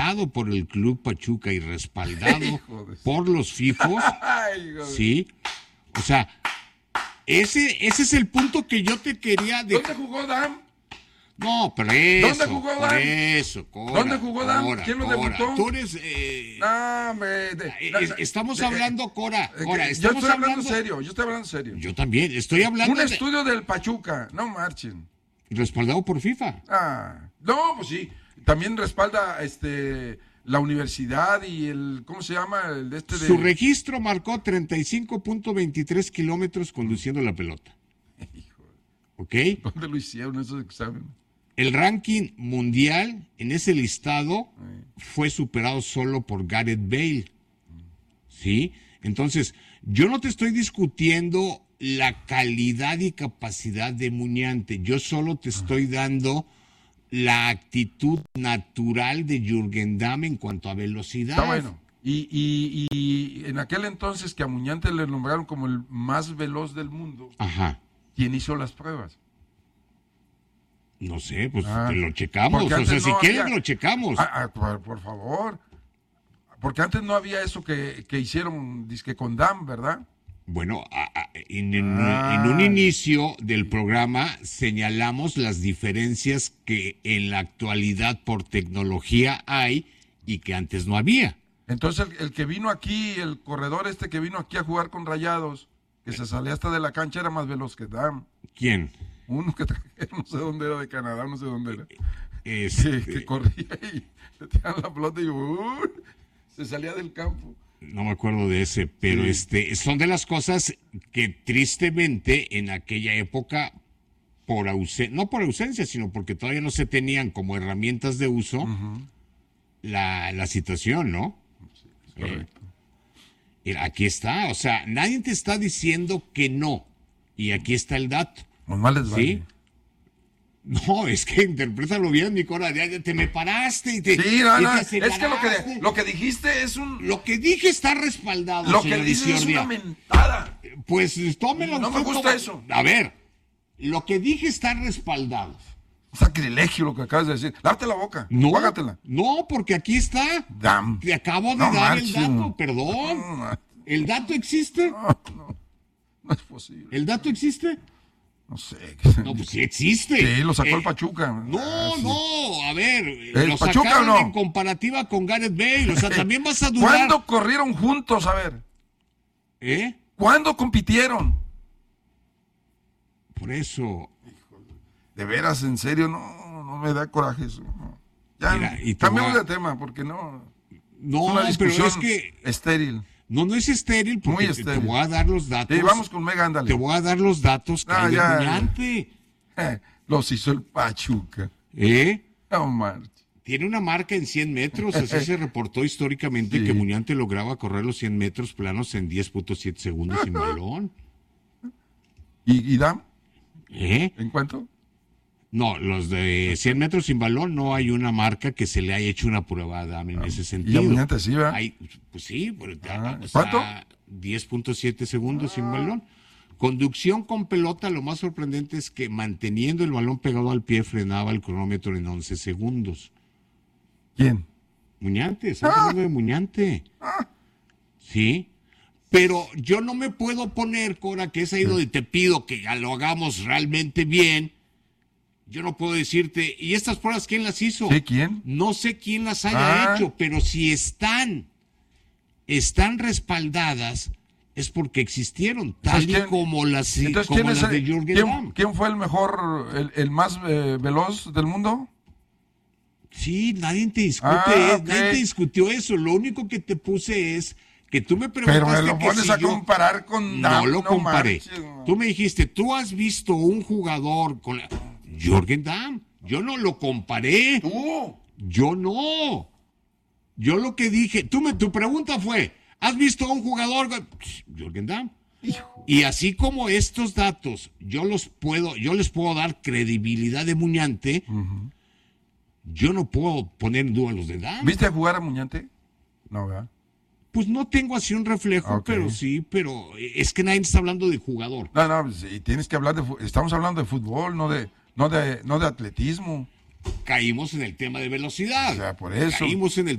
autorizado por el Club Pachuca y respaldado por los FIFOs, ¿sí? O sea, ese es el punto que yo te quería... ¿Dónde jugó Dam? No, pero eso. ¿Dónde jugó Dam? Eso, Cora. ¿Dónde jugó Dam? ¿Quién lo debutó? Tú eres... estamos hablando, Cora. Cora, yo estoy hablando serio. Yo también, estoy hablando... Un estudio del Pachuca, no marchen. Respaldado por FIFA. No, pues sí. También respalda la universidad y el, ¿cómo se llama? Su registro marcó 35.23 kilómetros conduciendo la pelota. ¿Ok? ¿Dónde lo hicieron esos exámenes? El ranking mundial en ese listado fue superado solo por Gareth Bale. ¿Sí? Entonces, yo no te estoy discutiendo la calidad y capacidad de Muñante. Yo solo te estoy dando la actitud natural de Jürgen Damm en cuanto a velocidad. Está bueno. Y en aquel entonces que a Muñante le nombraron como el más veloz del mundo, ¿quién hizo las pruebas? No sé, pues lo checamos. O sea, si quieres lo chechamos. Por favor. Porque antes no había eso que hicieron disque con Damm, ¿verdad? Bueno, en un inicio del programa señalamos las diferencias que en la actualidad por tecnología hay y que antes no había. Entonces el que vino aquí, el corredor que vino aquí a jugar con Rayados, que se salía hasta de la cancha, era más veloz que Damm. ¿Quién? Uno que no sé dónde era, de Canadá, no sé dónde era. Que corría y le tiraban la pelota y se salía del campo. No me acuerdo de ese, pero son de las cosas que tristemente en aquella época, no por ausencia, sino porque todavía no se tenían como herramientas de uso, la situación, ¿no? Sí, correcto. Aquí está, o sea, nadie te está diciendo que no, y aquí está el dato. Normal les vale. ¿Sí? No, es que interprétalo bien, mi Cora, ya te me paraste y te... Sí, es que lo que dijiste es un... Lo que dije está respaldado, lo que dices es una mentada. Pues tómelo. No me gusta eso. A ver, lo que dije está respaldado. Sacrilegio lo que acabas de decir. Lávate la boca, juágatela. No, porque aquí está. Damm. Te acabo de dar el dato, perdón. ¿El dato existe? No es posible. ¿El dato existe? No sé. No, pues sí existe. Sí, lo sacó el Pachuca. No, a ver. ¿El lo Pachuca sacaron o no? En comparativa con Gareth Bale. O sea, también vas a dudar. ¿Cuándo corrieron juntos? A ver. ¿Cuándo compitieron? Por eso. De veras, en serio, no me da coraje eso. No. Ya, mira, cambiamos de tema, porque no. No, es una discusión pero es que. Estéril. No es estéril, porque muy estéril. Te voy a dar los datos. Sí, vamos con Mega, ándale. Te voy a dar los datos que hay de Muñante. Los hizo el Pachuca. No marches. Tiene una marca en 100 metros, así se reportó históricamente que Muñante lograba correr los 100 metros planos en 10.7 segundos sin balón. ¿Y Damm? ¿En cuánto? No, los de 100 metros sin balón no hay una marca que se le haya hecho una prueba a Damm en ese sentido. ¿Y a Muñante sí, va? Pues sí, ¿cuánto? 10.7 segundos sin balón. Conducción con pelota, lo más sorprendente es que manteniendo el balón pegado al pie frenaba el cronómetro en 11 segundos. ¿Quién? Muñante, estamos hablando de Muñante. Sí, pero yo no me puedo poner, Cora, que es ahí donde te pido que ya lo hagamos realmente bien. Yo no puedo decirte, ¿y estas pruebas quién las hizo? ¿Sí, quién? No sé quién las haya hecho, pero si están respaldadas, es porque existieron, tal y como las de Jürgen Damm. ¿Quién fue el mejor, el más veloz del mundo? Sí, nadie te discute, nadie te discutió eso. Lo único que te puse es que tú me preguntaste. Pero me lo pones a comparar con Damm. No lo comparé. Tú me dijiste, ¿tú has visto un jugador con Jürgen Damm? Yo no lo comparé. ¿Tú? Yo no. Yo lo que dije, tu pregunta fue, ¿has visto a un jugador? Jürgen Damm. Y así como estos datos, yo les puedo dar credibilidad de Muñante. Yo no puedo poner en duda los de Damm. ¿Viste a jugar a Muñante? No, ¿verdad? Pues no tengo así un reflejo, pero es que nadie está hablando de jugador. No, sí, tienes que hablar estamos hablando de fútbol, no de atletismo. Caímos en el tema de velocidad. O sea, por eso. Caímos en el